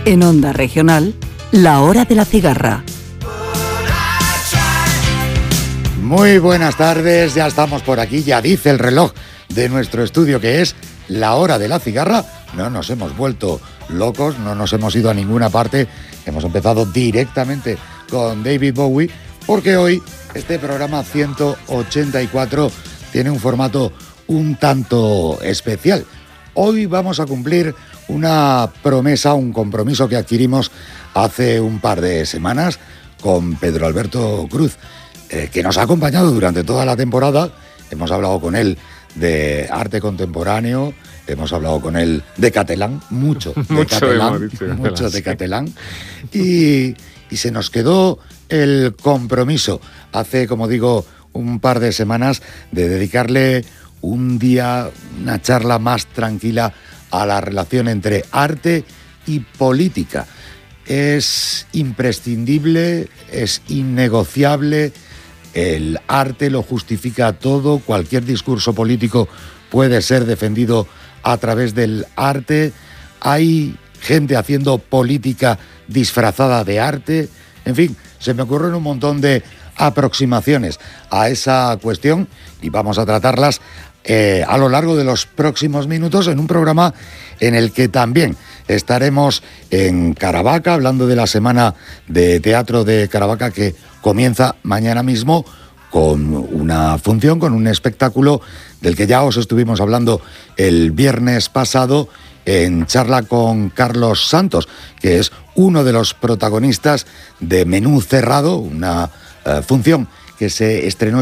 En Onda Regional, La Hora de la Cigarra. Muy buenas tardes, ya estamos por aquí, ya dice el reloj de nuestro estudio que es la hora de la cigarra. No nos hemos vuelto locos, no nos hemos ido a ninguna parte, hemos empezado directamente con David Bowie, porque hoy este programa 184 tiene un formato un tanto especial. Hoy vamos a cumplir una promesa, un compromiso que adquirimos hace un par de semanas con Pedro Alberto Cruz, que nos ha acompañado durante toda la temporada. Hemos hablado con él de arte contemporáneo, hemos hablado con él de Catalán, mucho de Catalán, y se nos quedó el compromiso hace, como digo, un par de semanas de dedicarle un día, una charla más tranquila a la relación entre arte y política. Es imprescindible, es innegociable. El arte lo justifica todo, cualquier discurso político puede ser defendido a través del arte. Hay gente haciendo política disfrazada de arte. En fin, se me ocurren un montón de aproximaciones a esa cuestión y vamos a tratarlas a lo largo de los próximos minutos en un programa en el que también estaremos en Caravaca, hablando de la Semana de Teatro de Caravaca que comienza mañana mismo con una función, con un espectáculo del que ya os estuvimos hablando el viernes pasado en charla con Carlos Santos, que es uno de los protagonistas de Menú Cerrado, una función que se estrenó